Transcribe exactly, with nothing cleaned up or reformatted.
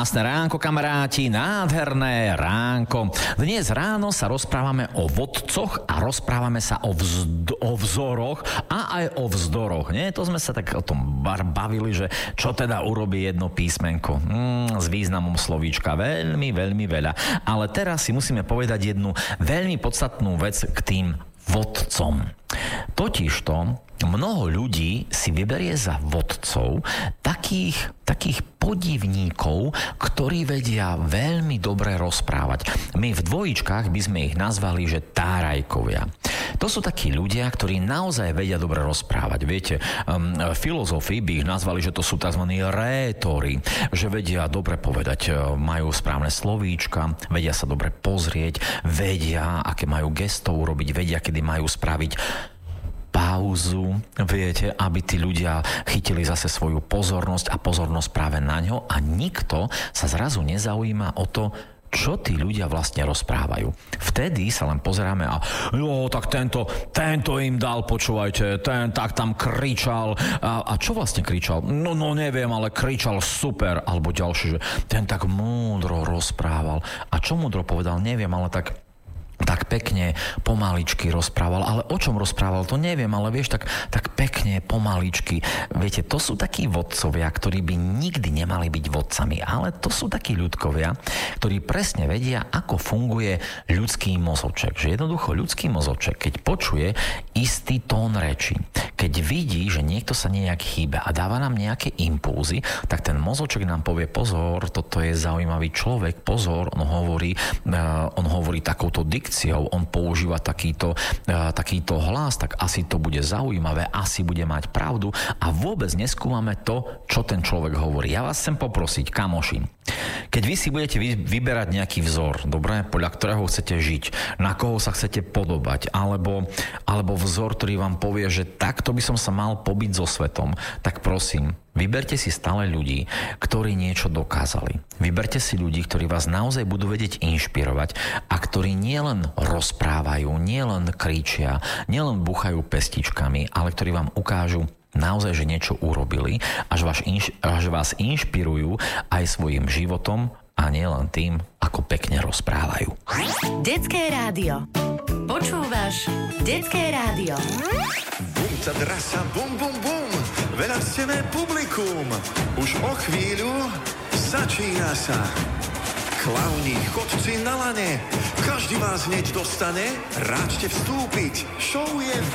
Krásne ránko, kamaráti, nádherné ránko. Dnes ráno sa rozprávame o vodcoch a rozprávame sa o, vzd- o vzoroch a aj o vzdoroch. Nie? To sme sa tak o tom bavili, že čo teda urobí jedno písmenko. Mm, s významom slovíčka veľmi, veľmi veľa. Ale teraz si musíme povedať jednu veľmi podstatnú vec k tým vodcom. Totižto mnoho ľudí si vyberie za vodcov takých, takých podivníkov, ktorí vedia veľmi dobre rozprávať. My v dvojičkách by sme ich nazvali, že tárajkovia. To sú takí ľudia, ktorí naozaj vedia dobre rozprávať. Viete, um, filozofi by ich nazvali, že to sú tzv. Rétori, že vedia dobre povedať, majú správne slovíčka, vedia sa dobre pozrieť, vedia, aké majú gestov urobiť, vedia, kedy majú spraviť pauzu, viete, aby tí ľudia chytili zase svoju pozornosť a pozornosť práve na ňo a nikto sa zrazu nezaujíma o to, čo tí ľudia vlastne rozprávajú. Vtedy sa len pozeráme a jo, tak tento, tento im dal, počúvajte, ten tak tam kričal. A, a čo vlastne kričal? No, no neviem, ale kričal super. Alebo ďalší, že ten tak múdro rozprával. A čo múdro povedal, neviem, ale tak tak pekne, pomaličky rozprával. Ale o čom rozprával, to neviem, ale vieš, tak, tak pekne, pomaličky. Viete, to sú takí vodcovia, ktorí by nikdy nemali byť vodcami, ale to sú takí ľudkovia, ktorí presne vedia, ako funguje ľudský mozoček. Že jednoducho ľudský mozoček, keď počuje istý tón reči, keď vidí, že niekto sa nejak chýba a dáva nám nejaké impulzy, tak ten mozoček nám povie, pozor, toto je zaujímavý človek, pozor, on hovorí, uh, on hovorí takouto dikciou, on používa takýto, uh, takýto hlas, tak asi to bude zaujímavé, asi bude mať pravdu a vôbec neskúmame to, čo ten človek hovorí. Ja vás chcem poprosiť, kamoši, keď vy si budete vyberať nejaký vzor, dobre, podľa ktorého chcete žiť, na koho sa chcete podobať, alebo, alebo vzor, ktorý vám povie, že takto by som sa mal pobiť so svetom, tak prosím, vyberte si stále ľudí, ktorí niečo dokázali. Vyberte si ľudí, ktorí vás naozaj budú vedieť inšpirovať a ktorí nielen rozprávajú, nielen kričia, nielen buchajú pestičkami, ale ktorí vám ukážu naozaj, že niečo urobili, až vás, inš, až vás inšpirujú aj svojim životom a nielen tým, ako pekne rozprávajú. Detské rádio. Počúvaš Detské rádio. Bum, ta drasa, bum, bum, bum. Veľastené publikum. Už o chvíľu začína sa. Klauni, chodci na lane. Každý vás hneď dostane. Ráčte vstúpiť. Show je